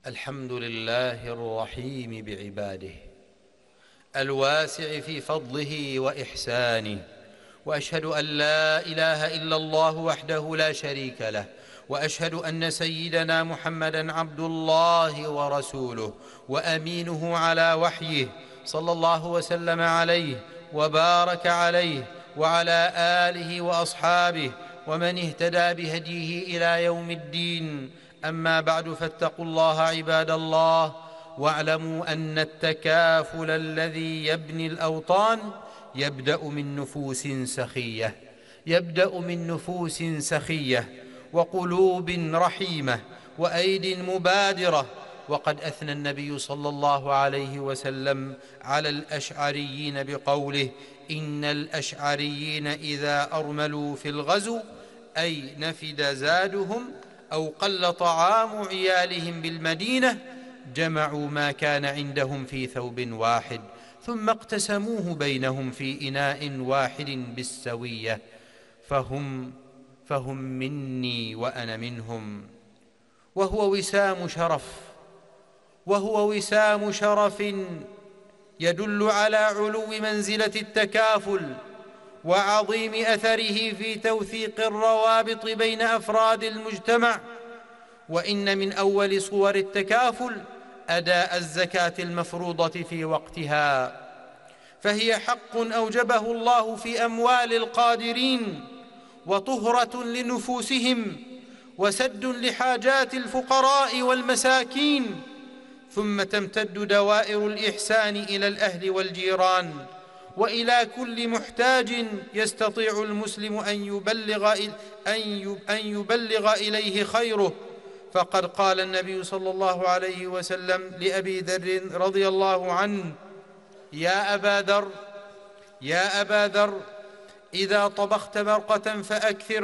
الحمد لله الرحيم بعباده، الواسع في فضله وإحسانه، وأشهد أن لا إله إلا الله وحده لا شريك له، وأشهد أن سيدنا محمدًا عبد الله ورسوله وأمينه على وحيه، صلى الله وسلم عليه وبارك عليه وعلى آله وأصحابه ومن اهتدى بهديه إلى يوم الدين. أما بعد، فاتقوا الله عباد الله، واعلموا أن التكافل الذي يبني الأوطان يبدأ من نفوس سخية وقلوب رحيمة وأيد مبادرة. وقد أثنى النبي صلى الله عليه وسلم على الأشعريين بقوله: إن الأشعريين إذا أرملوا في الغزو، أي نفد زادهم أو قل طعام عيالهم بالمدينة، جمعوا ما كان عندهم في ثوب واحد، ثم اقتسموه بينهم في إناء واحد بالسوية، فهم مني وأنا منهم. وهو وسام شرف يدل على علو منزلة التكافل وعظيم أثره في توثيق الروابط بين أفراد المجتمع. وإن من أول صور التكافل أداء الزكاة المفروضة في وقتها، فهي حق أوجبه الله في أموال القادرين، وطهرة لنفوسهم، وسد لحاجات الفقراء والمساكين. ثم تمتد دوائر الإحسان إلى الأهل والجيران وإلى كل محتاج يستطيع المسلم أن يبلغ إليه خيره. فقد قال النبي صلى الله عليه وسلم لأبي ذر رضي الله عنه: يا أبا ذر، إذا طبخت مرقة فأكثر